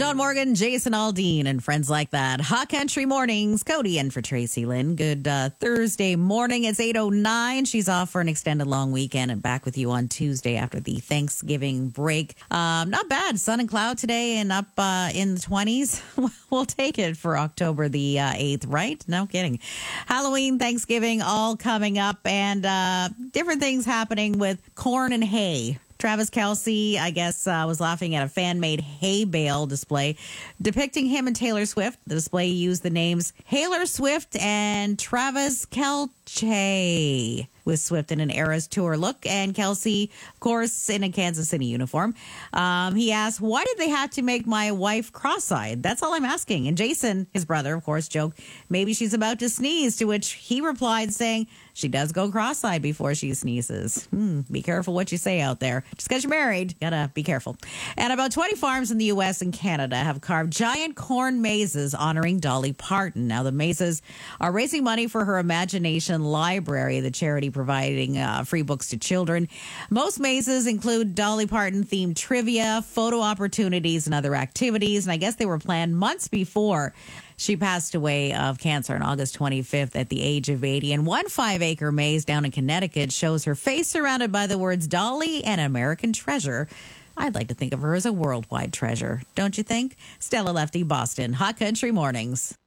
John Morgan, Jason Aldean, and friends like that. Hot Country Mornings. Cody in for Tracy Lynn. Good Thursday morning. It's 8:09. She's off for an extended long weekend and back with you on Tuesday after the Thanksgiving break. Not bad. Sun and cloud today and up in the 20s. We'll take it for October the 8th, right? No kidding. Halloween, Thanksgiving, all coming up, and different things happening with corn and hay. Travis Kelce, I guess, was laughing at a fan-made hay bale display depicting him and Taylor Swift. The display used the names Taylor Swift and Travis Kelce, with Swift in an Eras Tour look and Kelce, of course, in a Kansas City uniform. He asked, why did they have to make my wife cross-eyed? That's all I'm asking. And Jason, his brother, of course, joked, maybe she's about to sneeze, to which he replied saying, she does go cross-eyed before she sneezes. Be careful what you say out there. Just because you're married, gotta be careful. And about 20 farms in the U.S. and Canada have carved giant corn mazes honoring Dolly Parton. Now, the mazes are raising money for her Imagination Library, the charity providing free books to children. Most mazes include Dolly Parton-themed trivia, photo opportunities, and other activities. And I guess they were planned months before she passed away of cancer on August 25th at the age of 80. And one 5-acre maze down in Connecticut shows her face surrounded by the words Dolly and American Treasure. I'd like to think of her as a worldwide treasure, don't you think? Stella Lefty, Boston. Hot Country Mornings.